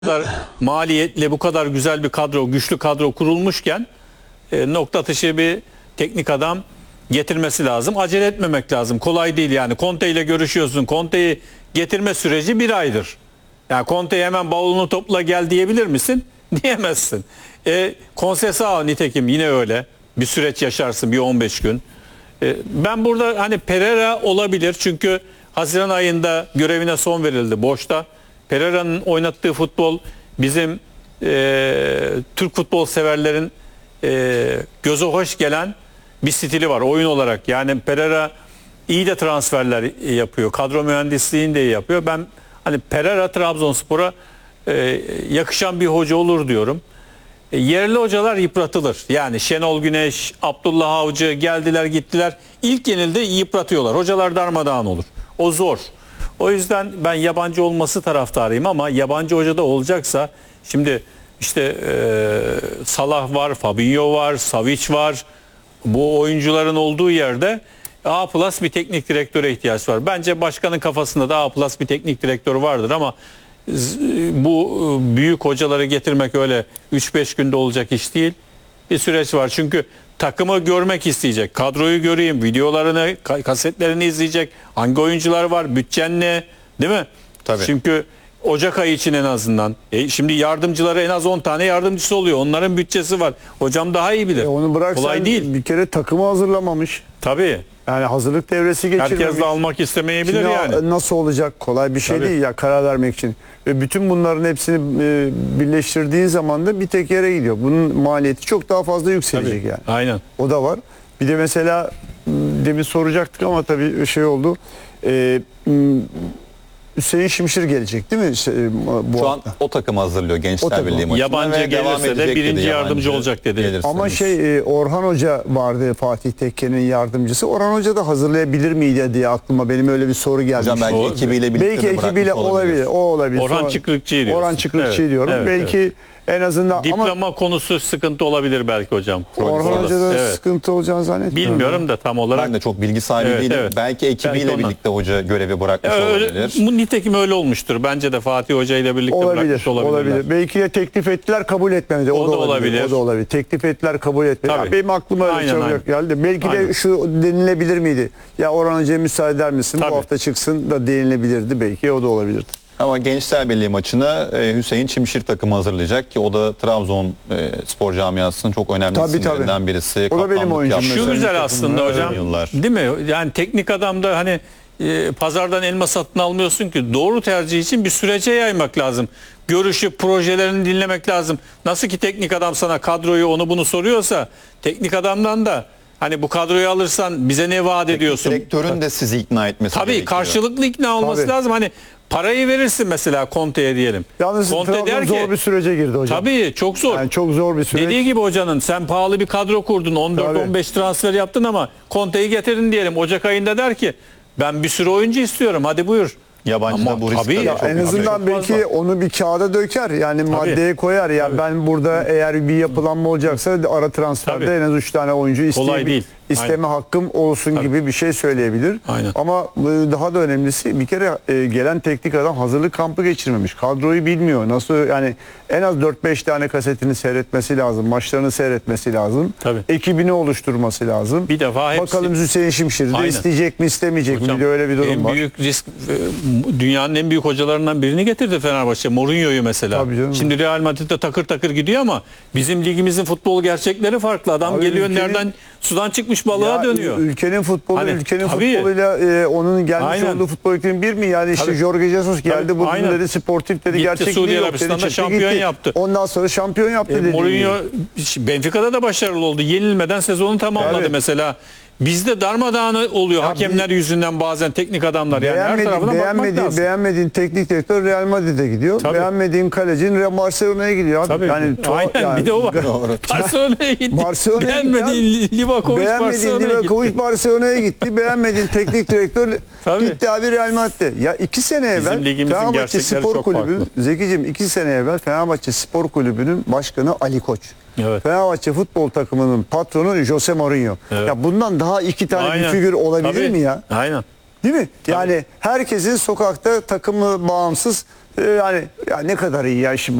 kadar maliyetli, bu kadar güzel bir kadro, güçlü kadro kurulmuşken nokta atışı bir teknik adam getirmesi lazım. Acele etmemek lazım. Kolay değil yani. Conte ile görüşüyorsun. Conte'yi getirme süreci bir aydır. Yani Conte'ye hemen bavulunu topla gel diyebilir misin? Diyemezsin. Conceição nitekim yine öyle. Bir süreç yaşarsın, bir 15 gün. Ben burada hani Pereira olabilir. Çünkü Haziran ayında görevine son verildi boşta. Pereira'nın oynattığı futbol bizim Türk futbol severlerin göze hoş gelen bir stili var oyun olarak. Yani Pereira iyi de transferler yapıyor. Kadro mühendisliğini de iyi yapıyor. Ben hani Pereira Trabzonspor'a yakışan bir hoca olur diyorum. Yerli hocalar yıpratılır. Yani Şenol Güneş, Abdullah Avcı geldiler gittiler. İlk yenildi yıpratıyorlar. Hocalar darmadağın olur. O zor. O yüzden ben yabancı olması taraftarıyım ama yabancı hoca da olacaksa şimdi işte Salah var, Fabinho var, Savic var. Bu oyuncuların olduğu yerde A+ bir teknik direktöre ihtiyaç var. Bence başkanın kafasında da A+ bir teknik direktör vardır ama bu büyük hocaları getirmek öyle 3-5 günde olacak iş değil. Bir süreç var. Çünkü takımı görmek isteyecek. Kadroyu göreyim, videolarını, kasetlerini izleyecek. Hangi oyuncular var, bütçen ne? Değil mi? Tabii. Çünkü Ocak ayı için en azından. Şimdi yardımcıları en az 10 tane yardımcısı oluyor. Onların bütçesi var. Hocam daha iyi bilir. Onu bırak, kolay değil. Bir kere takımı hazırlamamış. Tabii. Yani hazırlık devresi geçirmemiş. Herkes de almak istemeyebilir Şimdi yani. nasıl olacak? Kolay bir şey Tabii. değil ya karar vermek için. Ve bütün bunların hepsini birleştirdiğin zaman da bir tek yere gidiyor. Bunun maliyeti çok daha fazla yükselecek Tabii. yani. Aynen. O da var. Bir de mesela demin soracaktık ama tabii şey oldu. Hüseyin Şimşir gelecek değil mi? Bu Şu an hafta. o takım hazırlıyor Gençler takım. Birliği maçına. Yabancı ve devam gelirse de edecek birinci dedi, yardımcı yabancı olacak dedi. gelirse. Ama Orhan Hoca vardı, Fatih Tekke'nin yardımcısı. Orhan Hoca da hazırlayabilir miydi diye aklıma benim öyle bir soru geldi. Hocam belki ekibiyle birlikte Belki de ekibiyle bırakmış olabilir. O olabilir. Orhan Sonra- Çıkrıkçı'yı diyorsun. Orhan Çıkrıkçı Evet, diyorum. evet, Belki en azından Diploma ama konusu sıkıntı olabilir belki hocam. Orhan Orada. Hoca'da Evet. sıkıntı olacağını zannetmiyorum. Bilmiyorum da tam olarak. Ben de çok bilgi sahibi Evet, değilim. evet. Belki ekibiyle Belki ondan. birlikte hoca görevi bırakmış olabilir. Bu nitekim öyle olmuştur. Bence de Fatih Hoca ile birlikte Olabilir, bırakmış olabilirler. olabilir. Belki de teklif ettiler, kabul etmedi. O da olabilir. O da olabilir. Teklif ettiler, kabul etmedi. Tabii. Ya benim aklıma öyle Aynen, çabucak geldi. Belki Aynen. de şu denilebilir miydi? Ya Orhan Hoca'ya müsaade eder misin? Tabii. Bu hafta çıksın da denilebilirdi belki. O da olabilirdi. Ama Gençler Birliği maçına Hüseyin Çimşir takımı hazırlayacak ki o da Trabzon spor camiasının çok önemli Tabii, isimlerinden birisi. O da benim Kaptanlık oyuncum yaptı. Şu mesela. güzel aslında hocam. Yıllar. Değil mi? Yani teknik adamda hani pazardan elma satın almıyorsun ki, doğru tercih için bir sürece yaymak lazım. Görüşüp projelerini dinlemek lazım. Nasıl ki teknik adam sana kadroyu onu bunu soruyorsa, teknik adamdan da hani bu kadroyu alırsan bize ne vaat ediyorsun? Direktörün de sizi ikna etmesi Tabii gerekiyor. karşılıklı ikna olması Tabii. lazım. Hani parayı verirsin mesela Conte'ye diyelim. Yalnız Conte Trabzon der ki zor bir sürece girdi hocam. tabii çok zor. Yani çok zor bir süreç. Dediği gibi hocanın, sen pahalı bir kadro kurdun, 14-15 transfer yaptın ama Conte'yi getirin diyelim. Ocak ayında der ki ben bir sürü oyuncu istiyorum, hadi buyur. Yabancı Ama da bu risk tabii tabii ya, çok En büyük. azından çok belki fazla. onu bir kağıda döker. Yani maddeye koyar. Ya ben burada eğer bir yapılanma olacaksa ara transferde Tabii. en az 3 tane oyuncu Kolay değil. isteme hakkım olsun gibi bir şey söyleyebilir. Aynen. Ama daha da önemlisi bir kere gelen teknik adam hazırlık kampı geçirmemiş. Kadroyu bilmiyor. Nasıl yani en az 4-5 tane kasetini seyretmesi lazım. Maçlarını seyretmesi lazım. Tabii. Ekibini oluşturması lazım. Bir defa hepsi- Bakalım Hüseyin Şimşir'i de Aynen. isteyecek mi istemeyecek mi? Hocam, Bir de öyle bir durum en var. büyük risk dünyanın en büyük hocalarından birini getirdi Fenerbahçe. Mourinho'yu mesela. Tabii canım. Şimdi Real Madrid'de takır takır gidiyor ama bizim ligimizin futbol gerçekleri farklı. Adam Abi geliyor ülkenin- nereden sudan çıkmış balığa Ya dönüyor. Ülkenin futbolu, Hani, ülkenin tabii. futboluyla onun gelmiş Aynen. olduğu futbol ülkenin bir mi? Yani işte Tabii. Jorge Jesus geldi, Tabii, bugün aynen. dedi sportif dedi, Gitti gerçekliği Suudi yok dedi, Arabistan'da çıktı şampiyon gitti. yaptı. Ondan sonra şampiyon yaptı dedi. Mourinho Benfica'da da başarılı oldu. Yenilmeden sezonu tamamladı Tabii. mesela. Bizde darmadağın oluyor hakemler yüzünden, bazen teknik adamlar. Yani her tarafına bakmak lazım. Beğenmediğin teknik direktör Real Madrid'e gidiyor. Tabii. Beğenmediğin kalecin Real Barcelona'ya gidiyor. Abi. Tabii. Yani, Aynen, yani, bir de o var. Doğru. Barcelona'ya gitti. Barcelona'ya Beğenmediğin Livakovic Beğenmediğin Barcelona'ya Livakovic gitti. Barcelona'ya gitti. Beğenmediğin teknik direktör Tabii. gitti abi Real Madrid'e. Ya 2 sene evvel ligimizin Fenerbahçe gerçekleri Spor çok Kulübü, farklı. Zekicim 2 sene evvel Fenerbahçe Spor Kulübü'nün başkanı Ali Koç. Evet. Fenerbahçe futbol takımının patronu Jose Mourinho. Evet. Ya bundan daha iki tane bir Aynen. figür olabilir Tabii. mi ya? Aynen. Değil mi? Yani herkesin sokakta takımı bağımsız Yani ya ne kadar iyi ya şimdi